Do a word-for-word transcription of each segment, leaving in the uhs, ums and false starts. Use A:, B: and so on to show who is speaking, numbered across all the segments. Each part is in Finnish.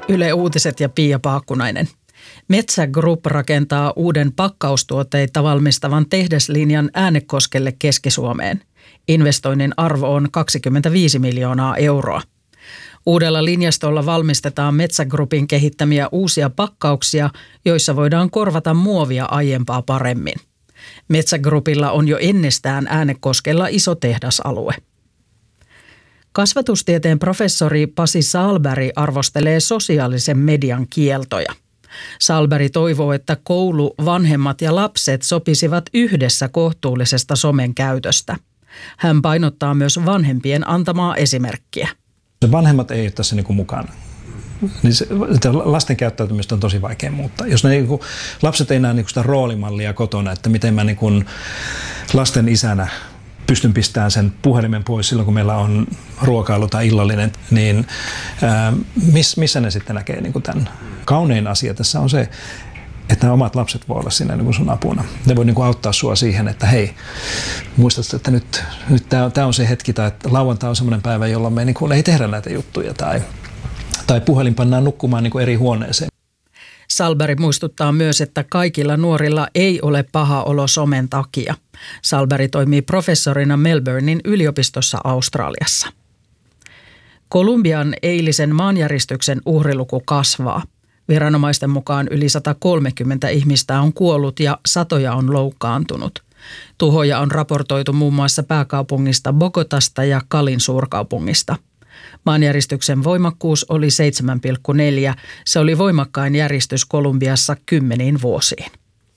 A: Yle Uutiset ja Pia Paakkunainen. Metsä Group rakentaa uuden pakkaustuotteita valmistavan tehdaslinjan Äänekoskelle Keski-Suomeen. Investoinnin arvo on kaksikymmentäviisi miljoonaa euroa. Uudella linjastolla valmistetaan Metsä Groupin kehittämiä uusia pakkauksia, joissa voidaan korvata muovia aiempaa paremmin. Metsä Groupilla on jo ennestään Äänekoskella iso tehdasalue. Kasvatustieteen professori Pasi Sahlberg arvostelee sosiaalisen median kieltoja. Sahlberg toivoo, että koulu, vanhemmat ja lapset sopisivat yhdessä kohtuullisesta somen käytöstä. Hän painottaa myös vanhempien antamaa esimerkkiä.
B: Vanhemmat ei ole tässä niin kuin mukana. Niin se, lasten käyttäytymistä on tosi vaikea muuttaa. Jos ne, niin kuin, lapset ei näe niin kuin sitä roolimallia kotona, että miten mä niin kuin lasten isänä pystyn pistämään sen puhelimen pois silloin, kun meillä on ruokailu tai illallinen, niin ää, miss, missä ne sitten näkee niin kuin tämän kaunein asia tässä on se, että nämä omat lapset voi olla siinä niin kuin sun apuna. Ne voi niin kuin auttaa sua siihen, että hei, muistatko, että nyt, nyt tämä on se hetki, tai että lauantai on semmoinen päivä, jolloin me niin kuin ei tehdä näitä juttuja, tai, tai puhelin pannaan nukkumaan niin kuin eri huoneeseen.
A: Sahlberg muistuttaa myös, että kaikilla nuorilla ei ole paha olo somen takia. Sahlberg toimii professorina Melbournein yliopistossa Australiassa. Kolumbian eilisen maanjäristyksen uhriluku kasvaa. Viranomaisten mukaan yli sata kolmekymmentä ihmistä on kuollut ja satoja on loukkaantunut. Tuhoja on raportoitu muun muassa pääkaupungista Bogotasta ja Calin suurkaupungista. Maanjäristyksen voimakkuus oli seitsemän pilkku neljä. Se oli voimakkain järistys Kolumbiassa kymmeniin vuosiin.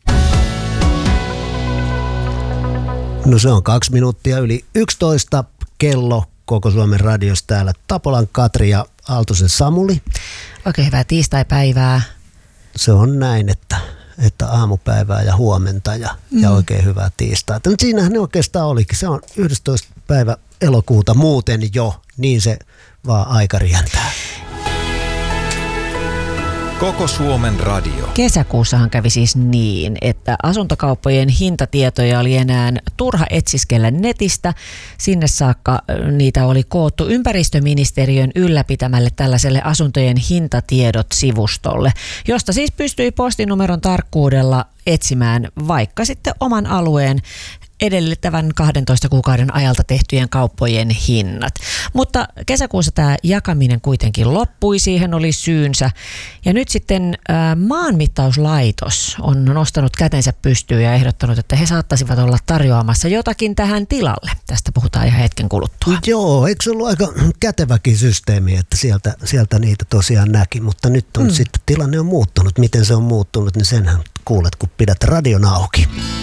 C: No se on kaksi minuuttia yli yksitoista kello Koko Suomen radiossa täällä Tapolan Katri ja Aaltosen Samuli.
D: Oikein hyvää tiistaipäivää.
C: Se on näin, että, että aamupäivää ja huomenta ja, mm. ja oikein hyvää tiistaita. Mutta siinähän ne oikeastaan olikin. Se on yhdestoista päivä elokuuta muuten jo, niin se vaan aika rientää.
E: Koko Suomen radio.
D: Kesäkuussahan kävi siis niin, että asuntokauppojen hintatietoja oli enää turha etsiskellä netistä. Sinne saakka niitä oli koottu ympäristöministeriön ylläpitämälle tällaiselle asuntojen hintatiedot-sivustolle, josta siis pystyi postinumeron tarkkuudella etsimään vaikka sitten oman alueen edellyttävän kahdentoista kuukauden ajalta tehtyjen kauppojen hinnat. Mutta kesäkuussa tämä jakaminen kuitenkin loppui, siihen oli syynsä. Ja nyt sitten ä, maanmittauslaitos on nostanut kätensä pystyyn ja ehdottanut, että he saattaisivat olla tarjoamassa jotakin tähän tilalle. Tästä puhutaan ihan hetken kuluttua.
C: Joo, eikö se ollut aika käteväkin systeemi, että sieltä, sieltä niitä tosiaan näki, mutta nyt on mm. sitten tilanne on muuttunut. Miten se on muuttunut, niin senhän kuulet, kun pidät radion auki.